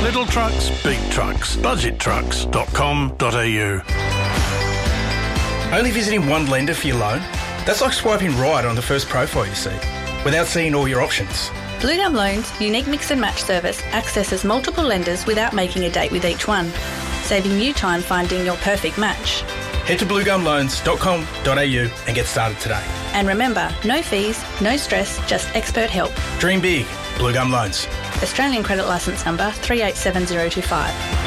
Little trucks, big trucks. Budgettrucks.com.au. Only visiting one lender for your loan? That's like swiping right on the first profile you see, without seeing all your options. Blue Gum Loans' unique mix and match service accesses multiple lenders without making a date with each one, saving you time finding your perfect match. Head to bluegumloans.com.au and get started today. And remember, no fees, no stress, just expert help. Dream big. Blue Gum Loans. Australian Credit Licence Number 387025.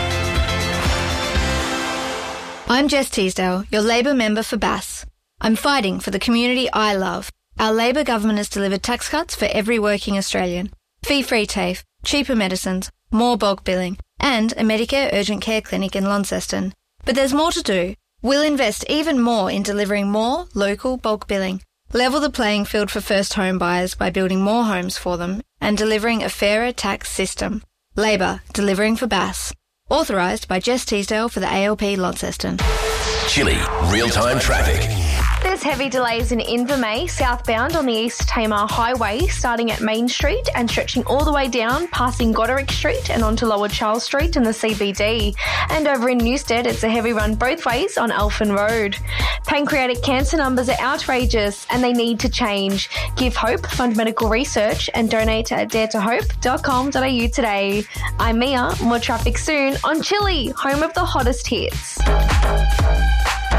I'm Jess Teasdale, your Labor member for Bass. I'm fighting for the community I love. Our Labor government has delivered tax cuts for every working Australian, fee-free TAFE, cheaper medicines, more bulk billing, and a Medicare urgent care clinic in Launceston. But there's more to do. We'll invest even more in delivering more local bulk billing, level the playing field for first home buyers by building more homes for them, and delivering a fairer tax system. Labor, delivering for Bass. Authorised by Jess Teasdale for the ALP Launceston. Chile, real-time traffic. There's heavy delays in Invermay, southbound on the East Tamar Highway, starting at Main Street and stretching all the way down, passing Goderic Street and onto Lower Charles Street in the CBD. And over in Newstead, it's a heavy run both ways on Elfin Road. Pancreatic cancer numbers are outrageous and they need to change. Give hope, fund medical research and donate at daretohope.com.au today. I'm Mia, more traffic soon on Chile, home of the hottest hits.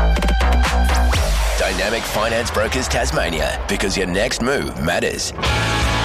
Dynamic Finance Brokers Tasmania, because your next move matters.